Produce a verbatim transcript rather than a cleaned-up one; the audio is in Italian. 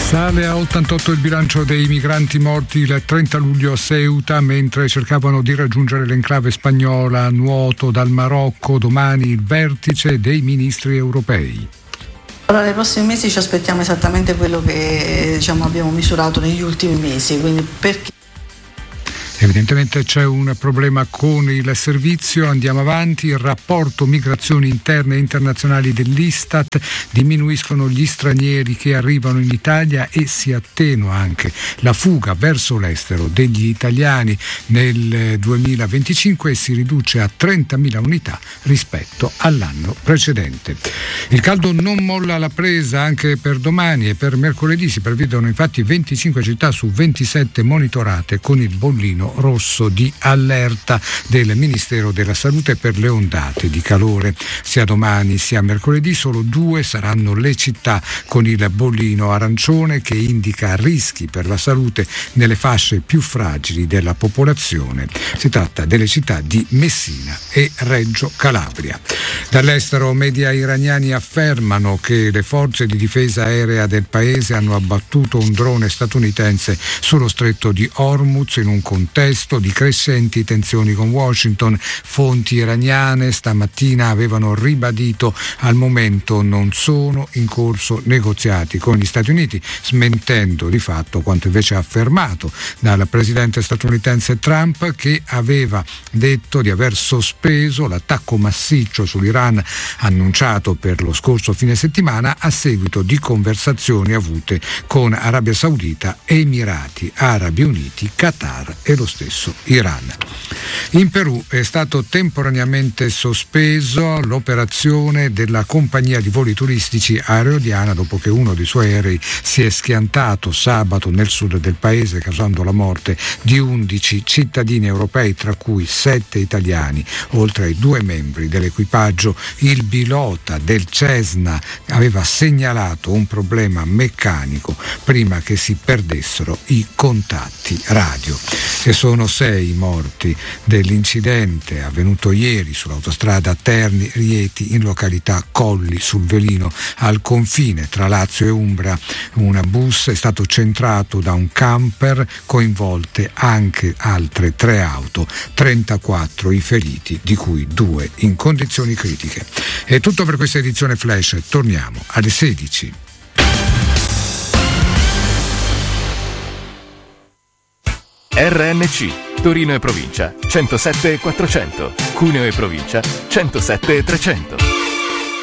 Sale a ottantotto il bilancio dei migranti morti il trenta luglio a Ceuta mentre cercavano di raggiungere l'enclave spagnola a nuoto dal Marocco. Domani il vertice dei ministri europei. Allora, nei prossimi mesi ci aspettiamo esattamente quello che diciamo, abbiamo misurato negli ultimi mesi, quindi perché Evidentemente c'è un problema con il servizio, andiamo avanti. Il rapporto migrazioni interne e internazionali dell'Istat: diminuiscono gli stranieri che arrivano in Italia e si attenua anche la fuga verso l'estero degli italiani nel duemilaventicinque e si riduce a trentamila unità rispetto all'anno precedente. Il caldo non molla la presa anche per domani e per mercoledì. Si prevedono infatti venticinque città su ventisette monitorate con il bollino rosso di allerta del Ministero della Salute per le ondate di calore. Sia domani sia mercoledì solo due saranno le città con il bollino arancione, che indica rischi per la salute nelle fasce più fragili della popolazione. Si tratta delle città di Messina e Reggio Calabria. Dall'estero, media iraniani affermano che le forze di difesa aerea del paese hanno abbattuto un drone statunitense sullo stretto di Hormuz in un contesto di crescenti tensioni con Washington. Fonti iraniane stamattina avevano ribadito al momento non sono in corso negoziati con gli Stati Uniti, smentendo di fatto quanto invece affermato dal presidente statunitense Trump, che aveva detto di aver sospeso l'attacco massiccio sull'Iran annunciato per lo scorso fine settimana a seguito di conversazioni avute con Arabia Saudita, Emirati Arabi Uniti, Qatar e lo stesso Iran. In Perù è stato temporaneamente sospeso l'operazione della compagnia di voli turistici Aerodiana dopo che uno dei suoi aerei si è schiantato sabato nel sud del paese, causando la morte di undici cittadini europei, tra cui sette italiani, oltre ai due membri dell'equipaggio. Il pilota del Cessna aveva segnalato un problema meccanico prima che si perdessero i contatti radio. E sono sei i morti dell'incidente avvenuto ieri sull'autostrada Terni-Rieti in località Colli sul Velino, al confine tra Lazio e Umbria. Un bus è stato centrato da un camper, coinvolte anche altre tre auto, trentaquattro i feriti, di cui due in condizioni critiche. È tutto per questa edizione Flash, torniamo alle sedici. R N C, Torino e provincia centosette e quattrocento, Cuneo e provincia centosette e trecento.